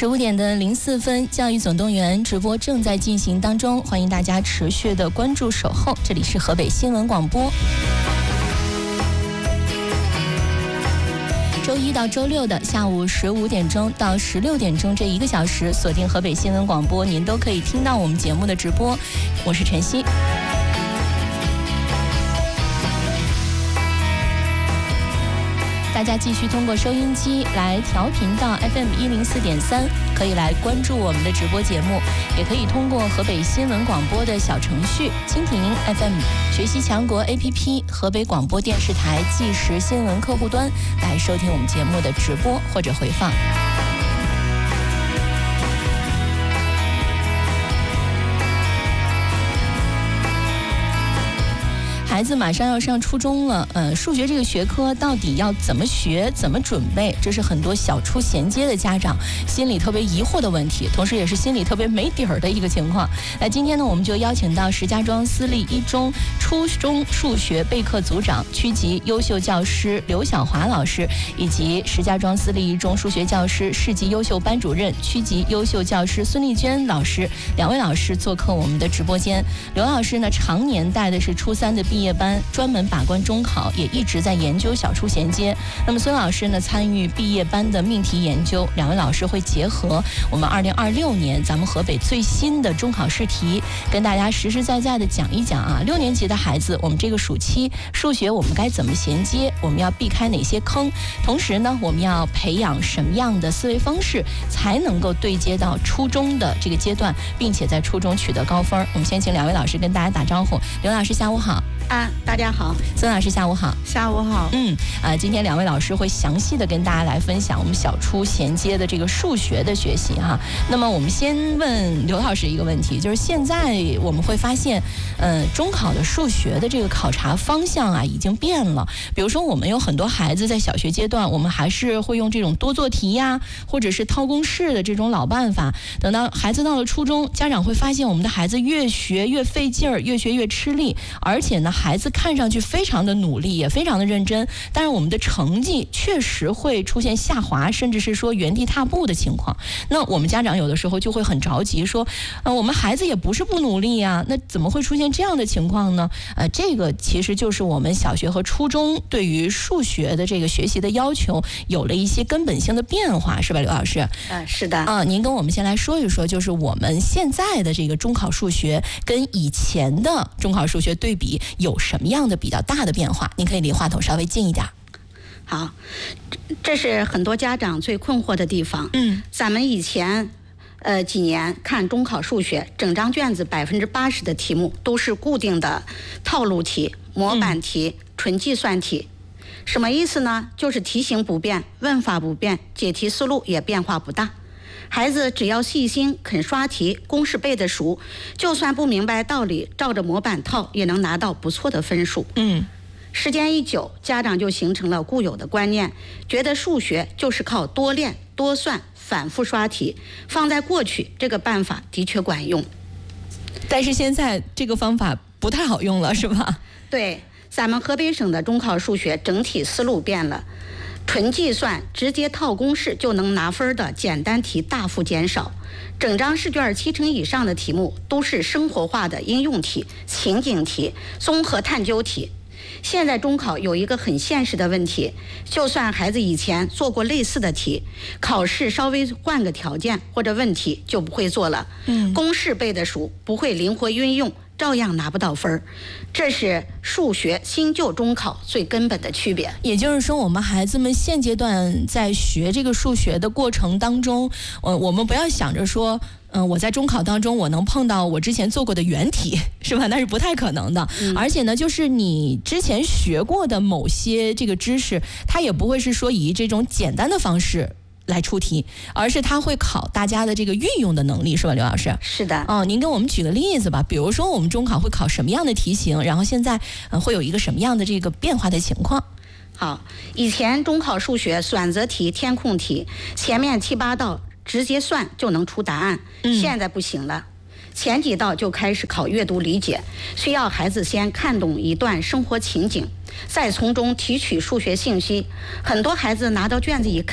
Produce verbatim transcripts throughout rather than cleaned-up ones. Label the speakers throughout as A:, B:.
A: 十五点的零四分，教育总动员直播正在进行当中，欢迎大家持续的关注守候，这里是河北新闻广播。周一到周六的下午十五点钟到十六点钟这一个小时，锁定河北新闻广播，您都可以听到我们节目的直播。我是晨曦。大家继续通过收音机来调频到 F M 一零四点三，可以来关注我们的直播节目，也可以通过河北新闻广播的小程序、蜻蜓 F M、学习强国 A P P、河北广播电视台即时新闻客户端来收听我们节目的直播或者回放。孩子马上要上初中了，呃，数学这个学科到底要怎么学、怎么准备，这是很多小初衔接的家长心里特别疑惑的问题，同时也是心里特别没底儿的一个情况。那今天呢，我们就邀请到石家庄私立一中初中数学备课组长、区级优秀教师刘晓华老师，以及石家庄私立一中数学教师市级优秀班主任、区级优秀教师孙丽娟老师，两位老师做客我们的直播间。刘老师呢，常年带的是初三的毕业班，专门把关中考，也一直在研究小初衔接。那么孙老师呢，参与毕业班的命题研究，两位老师会结合我们二零二六年咱们河北最新的中考试题，跟大家实实在在的讲一讲啊，六年级的孩子，我们这个暑期数学我们该怎么衔接，我们要避开哪些坑，同时呢，我们要培养什么样的思维方式，才能够对接到初中的这个阶段，并且在初中取得高分。我们先请两位老师跟大家打招呼。刘老师下午好。
B: 啊，大家好。
A: 孙老师下午好。
B: 下午好。
A: 嗯啊，今天两位老师会详细的跟大家来分享我们小初衔接的这个数学的学习哈。那么我们先问刘老师一个问题，就是现在我们会发现，呃，中考的数学的这个考察方向啊已经变了。比如说我们有很多孩子在小学阶段，我们还是会用这种多做题呀，或者是套公式的这种老办法。等到孩子到了初中，家长会发现我们的孩子越学越费劲儿，越学越吃力，而且呢，孩子看上去非常的努力，也非常的认真，但是我们的成绩确实会出现下滑，甚至是说原地踏步的情况。那我们家长有的时候就会很着急，说，呃，我们孩子也不是不努力啊，那怎么会出现这样的情况呢？呃，这个其实就是我们小学和初中对于数学的这个学习的要求有了一些根本性的变化，是吧，刘老师？
B: 呃，是的。
A: 啊、呃，您跟我们先来说一说，就是我们现在的这个中考数学跟以前的中考数学对比有什么样的比较大的变化？您可以离话筒稍微近一点。
B: 好，这是很多家长最困惑的地方。嗯，咱们以前呃几年看中考数学，整张卷子百分之八十的题目都是固定的套路题、模板题、嗯、纯计算题。什么意思呢？就是题型不变，问法不变，解题思路也变化不大。孩子只要细心肯刷题，公式背得熟，就算不明白道理，照着模板套也能拿到不错的分数。嗯，时间一久，家长就形成了固有的观念，觉得数学就是靠多练、多算、反复刷题。放在过去，这个办法的确管用，
A: 但是现在这个方法不太好用了，是吧？
B: 对，咱们河北省的中考数学整体思路变了。纯计算直接套公式就能拿分的简单题大幅减少，整张试卷七成以上的题目都是生活化的应用题、情景题、综合探究题。现在中考有一个很现实的问题，就算孩子以前做过类似的题，考试稍微换个条件或者问题就不会做了。嗯，公式背得熟，不会灵活运用，照样拿不到分儿。这是数学新旧中考最根本的区别。
A: 也就是说，我们孩子们现阶段在学这个数学的过程当中，呃，我们不要想着说，嗯、呃，我在中考当中我能碰到我之前做过的原题，是吧？那是不太可能的。嗯、而且呢，就是你之前学过的某些这个知识，它也不会是说以这种简单的方式来出题，而是他会考大家的这个运用的能力，是吧，刘老师？
B: 是的。
A: 哦，您给我们举个例子吧，比如说我们中考会考什么样的题型，然后现在、呃、会有一个什么样的这个变化的情况？
B: 好，以前中考数学选择题、填空题，前面七八道直接算就能出答案，嗯、现在不行了。前几道就开始考阅读理解，需要孩子先看懂一段生活情景，再从中提取数学信息。很多孩子拿到卷子一看，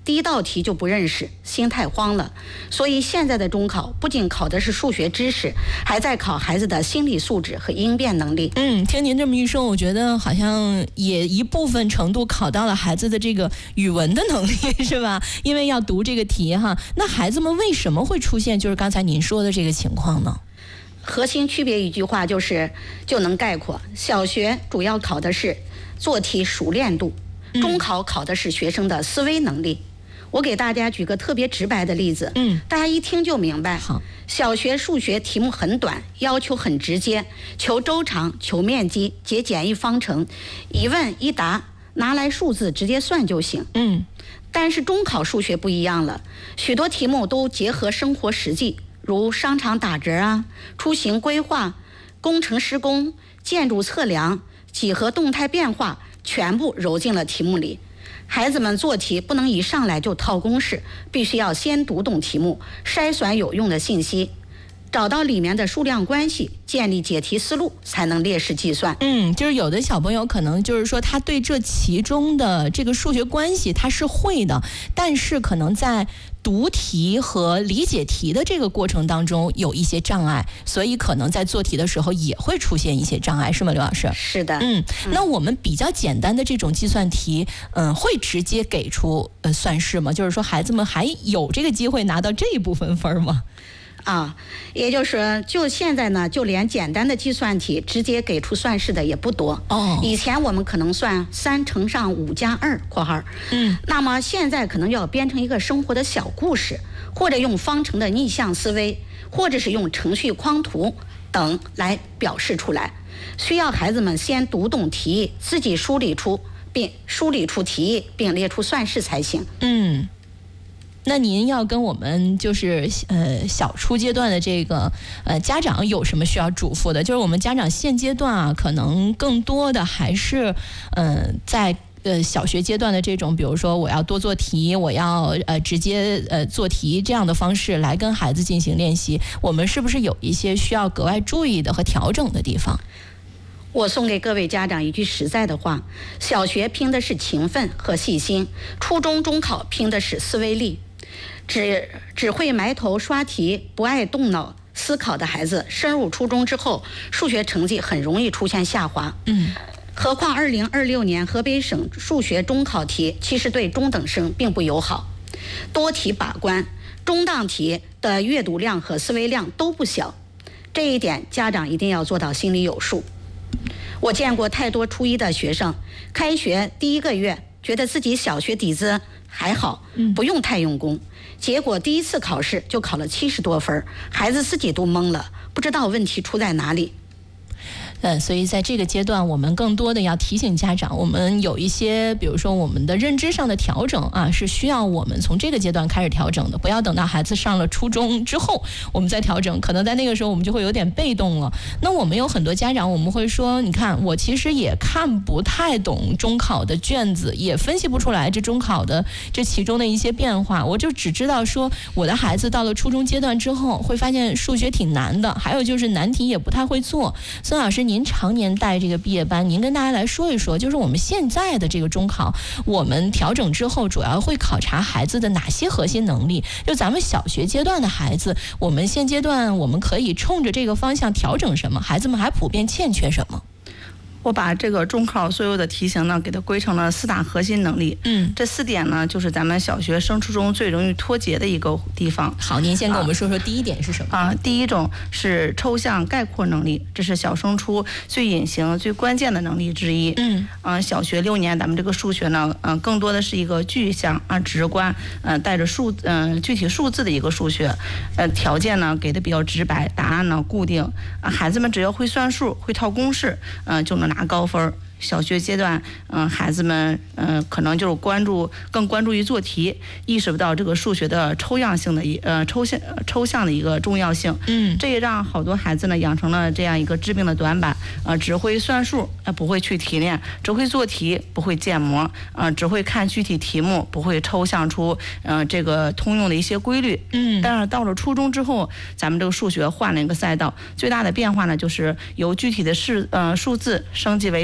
B: 第一道题就不认识，心太慌了。所以现在的中考不仅考的是数学知识，还在考孩子的心理素质和应变能力。
A: 嗯，听您这么一说，我觉得好像也一部分程度考到了孩子的这个语文的能力，是吧？因为要读这个题哈。那孩子们为什么会出现就是刚才您说的这个情况呢？
B: 核心区别一句话就是就能概括：小学主要考的是做题熟练度，中考考的是学生的思维能力。我给大家举个特别直白的例子，嗯，大家一听就明白。
A: 好，
B: 小学数学题目很短，要求很直接，求周长、求面积、解简易方程，一问一答，拿来数字直接算就行。
A: 嗯，
B: 但是中考数学不一样了，许多题目都结合生活实际，如商场打折啊、出行规划、工程施工、建筑测量、几何动态变化，全部揉进了题目里。孩子们做题不能一上来就套公式，必须要先读懂题目，筛选有用的信息，找到里面的数量关系，建立解题思路，才能列式计算。
A: 嗯，就是有的小朋友可能就是说他对这其中的这个数学关系他是会的，但是可能在读题和理解题的这个过程当中有一些障碍，所以可能在做题的时候也会出现一些障碍，是吗，刘老师？
B: 是的。
A: 嗯，那我们比较简单的这种计算题，嗯，会直接给出呃算式吗？就是说孩子们还有这个机会拿到这一部分分吗？
B: 啊，也就是说，就现在呢，就连简单的计算题直接给出算式的也不多。
A: 哦，
B: 以前我们可能算三乘上五加二（括号），
A: 嗯，
B: 那么现在可能要编成一个生活的小故事，或者用方程的逆向思维，或者是用程序框图等来表示出来。需要孩子们先读懂题意，自己梳理出并梳理出题意，并列出算式才行。
A: 嗯。那您要跟我们就是呃小初阶段的这个呃家长有什么需要嘱咐的？就是我们家长现阶段啊，可能更多的还是嗯、呃、在呃小学阶段的这种，比如说我要多做题，我要呃直接呃做题这样的方式来跟孩子进行练习，我们是不是有一些需要格外注意的和调整的地方？
B: 我送给各位家长一句实在的话：小学拼的是勤奋和细心，初中中考拼的是思维力。只只会埋头刷题，不爱动脑思考的孩子，升入初中之后，数学成绩很容易出现下滑。
A: 嗯，
B: 何况二零二六年河北省数学中考题其实对中等生并不友好，多题把关，中档题的阅读量和思维量都不小，这一点家长一定要做到心里有数。我见过太多初一的学生，开学第一个月觉得自己小学底子还好，不用太用功，结果第一次考试就考了七十多分，孩子自己都懵了，不知道问题出在哪里。
A: 呃，所以在这个阶段，我们更多的要提醒家长，我们有一些，比如说我们的认知上的调整啊，是需要我们从这个阶段开始调整的，不要等到孩子上了初中之后，我们再调整，可能在那个时候我们就会有点被动了。那我们有很多家长，我们会说，你看，我其实也看不太懂中考的卷子，也分析不出来这中考的这其中的一些变化，我就只知道说，我的孩子到了初中阶段之后，会发现数学挺难的，还有就是难题也不太会做。孙老师，您常年带这个毕业班，您跟大家来说一说，就是我们现在的这个中考，我们调整之后主要会考察孩子的哪些核心能力？就咱们小学阶段的孩子，我们现阶段我们可以冲着这个方向调整什么？孩子们还普遍欠缺什么？
C: 我把这个中考所有的题型呢，给它归成了四大核心能力。
A: 嗯，
C: 这四点呢，就是咱们小学升初中最容易脱节的一个地方。
A: 好，您先跟我们说说第一点是什么？
C: 啊，第一种是抽象概括能力，这是小升初最隐形、最关键的能力之一。
A: 嗯，
C: 啊，小学六年咱们这个数学呢，嗯、呃，更多的是一个具象啊、直观，嗯、呃，带着数，嗯、呃，具体数字的一个数学。呃，条件呢给的比较直白，答案呢固定。啊，孩子们只要会算数、会套公式，嗯、呃，就能拿高分。小学阶段，嗯、呃，孩子们，嗯、呃，可能就是关注更关注于做题，意识不到这个数学的抽象性的一呃抽象抽象的一个重要性。
A: 嗯，
C: 这也让好多孩子呢养成了这样一个致命的短板，呃，只会算数，呃，不会去提炼，只会做题，不会建模，呃，只会看具体题目，不会抽象出呃这个通用的一些规律。
A: 嗯，
C: 但是到了初中之后，咱们这个数学换了一个赛道，最大的变化呢就是由具体的式呃数字升级为字母。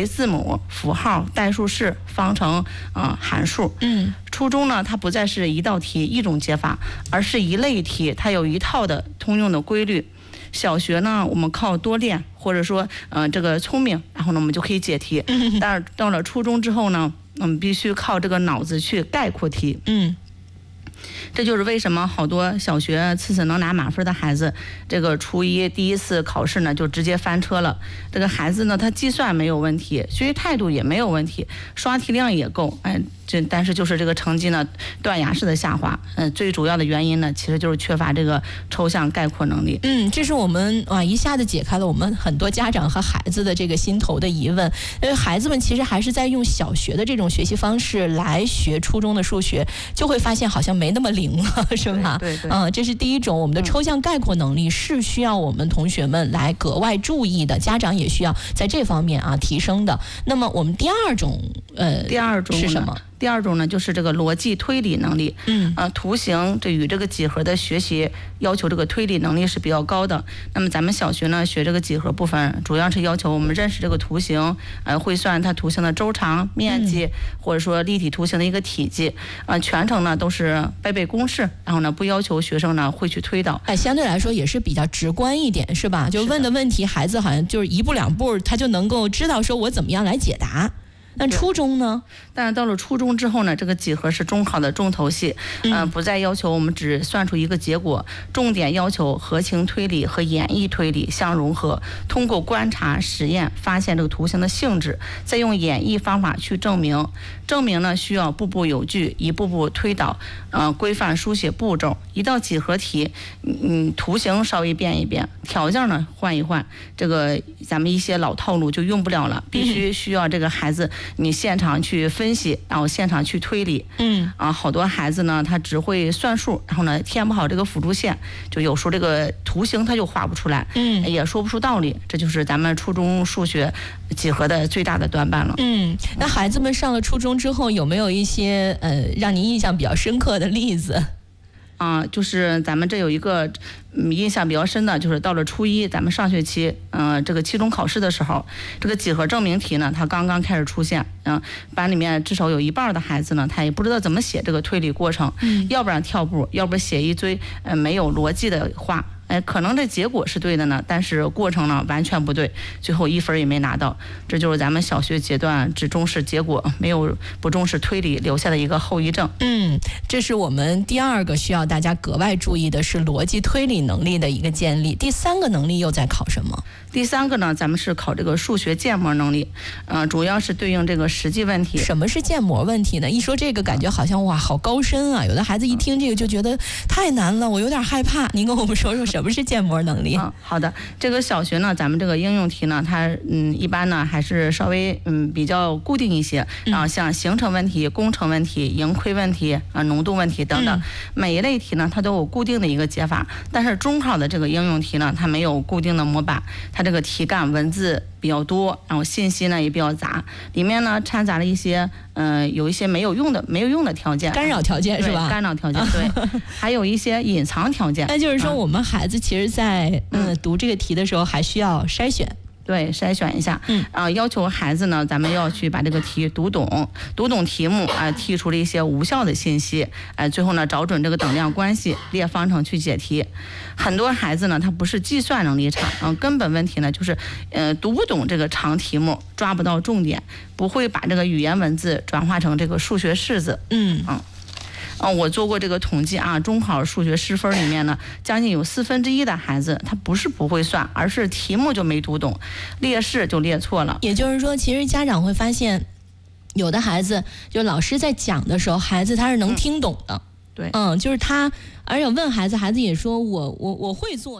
C: 母、符号、代数式、方程、呃、函数。
A: 嗯，
C: 初中呢，它不再是一道题一种解法，而是一类题，它有一套的通用的规律。小学呢，我们靠多练，或者说，呃，这个聪明，然后呢，我们就可以解题。嗯、但是到了初中之后呢，我们必须靠这个脑子去概括题。
A: 嗯。
C: 这就是为什么好多小学次次能拿满分的孩子，这个初一第一次考试呢就直接翻车了。这个孩子呢，他计算没有问题，学习态度也没有问题，刷题量也够，哎，这但是就是这个成绩呢断崖式的下滑。嗯，最主要的原因呢，其实就是缺乏这个抽象概括能力。
A: 嗯，这是我们啊一下子解开了我们很多家长和孩子的这个心头的疑问。因为孩子们其实还是在用小学的这种学习方式来学初中的数学，就会发现好像没那么灵了，是吧？
C: 对对。
A: 嗯、呃，这是第一种，我们的抽象概括能力是需要我们同学们来格外注意的，家长也需要在这方面啊提升的。那么我们第二种呃，
C: 第二种
A: 是什么？
C: 第二种呢，就是这个逻辑推理能力。
A: 嗯，
C: 呃，图形这与这个几何的学习要求这个推理能力是比较高的。那么咱们小学呢学这个几何部分，主要是要求我们认识这个图形，呃，会算它图形的周长、面积，嗯、或者说立体图形的一个体积。呃，全程呢都是背背公式，然后呢不要求学生呢会去推导。
A: 哎，相对来说也是比较直观一点，是吧？就问的问题，孩子好像就是一步两步，他就能够知道说我怎么样来解答。那初中呢？
C: 但是到了初中之后呢，这个几何是中考的重头戏，嗯、呃，不再要求我们只算出一个结果，重点要求合情推理和演绎推理相融合，通过观察实验发现这个图形的性质，再用演绎方法去证明。证明呢需要步步有据，一步步推导，呃，规范书写步骤。一道几何题，嗯，图形稍微变一变，条件呢换一换，这个咱们一些老套路就用不了了，必须需要这个孩子。你现场去分析，然后现场去推理。嗯啊，好多孩子呢，他只会算数，然后呢填不好这个辅助线，就有时候这个图形他就画不出来，嗯，也说不出道理。这就是咱们初中数学几何的最大的短板了。
A: 嗯，那孩子们上了初中之后，有没有一些呃让您印象比较深刻的例子？
C: 啊、呃，就是咱们这有一个嗯印象比较深的，就是到了初一，咱们上学期，嗯、呃，这个期中考试的时候，这个几何证明题呢，它刚刚开始出现，嗯、呃，班里面至少有一半的孩子呢，他也不知道怎么写这个推理过程，嗯，要不然跳步，要不然写一堆呃没有逻辑的话。哎，可能这结果是对的呢，但是过程呢完全不对，最后一分也没拿到。这就是咱们小学阶段只重视结果，没有不重视推理留下的一个后遗症。
A: 嗯，这是我们第二个需要大家格外注意的，是逻辑推理能力的一个建立。第三个能力又在考什么？
C: 第三个呢，咱们是考这个数学建模能力，呃，主要是对应这个实际问题。
A: 什么是建模问题呢？一说这个，感觉好像哇，好高深啊！有的孩子一听这个就觉得太难了，我有点害怕。您跟我们说说什么是建模能力？
C: 嗯，好的。这个小学呢，咱们这个应用题呢，它嗯一般呢还是稍微嗯比较固定一些，然后像形成问题、工程问题、盈亏问题啊、呃、浓度问题等等，嗯、每一类题呢它都有固定的一个解法。但是中考的这个应用题呢，它没有固定的模板，它这个题干文字比较多，然后信息呢也比较杂，里面呢掺杂了一些嗯、呃、有一些没有用的没有用的条件，
A: 干扰条件是吧？
C: 干扰条件对，还有一些隐藏条件。
A: 那就是说，我们孩子其实在嗯、呃、读这个题的时候，还需要筛选。
C: 对，筛选一下，嗯，啊、呃，要求孩子呢，咱们要去把这个题读懂，读懂题目，啊、呃，剔除了一些无效的信息，哎、呃，最后呢，找准这个等量关系，列方程去解题。很多孩子呢，他不是计算能力差，嗯、呃，根本问题呢，就是，呃，读不懂这个长题目，抓不到重点，不会把这个语言文字转化成这个数学式子，嗯嗯。嗯，我做过这个统计啊，中考数学失分里面呢，将近有四分之一的孩子，他不是不会算，而是题目就没读懂，列式就列错了。
A: 也就是说，其实家长会发现，有的孩子就老师在讲的时候，孩子他是能听懂的，嗯、
C: 对，
A: 嗯，就是他，而且问孩子，孩子也说我我我会做。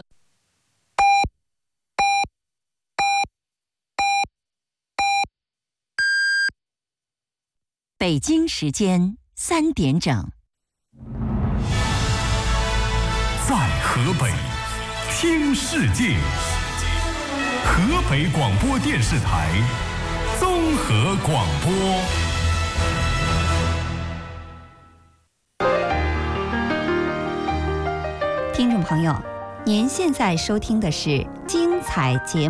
D: 北京时间三点整。
E: 在河北听世界，河北广播电视台综合广播。
D: 听众朋友，您现在收听的是精彩节目。